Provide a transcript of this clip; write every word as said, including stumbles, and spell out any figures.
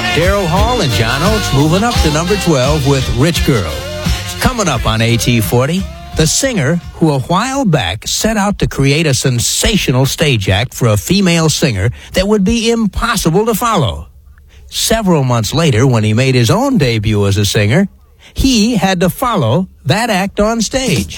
Daryl Hall and John Oates moving up to number twelve with Rich Girl. Coming up on A T forty, the singer who a while back set out to create a sensational stage act for a female singer that would be impossible to follow. Several months later, when he made his own debut as a singer, he had to follow that act on stage.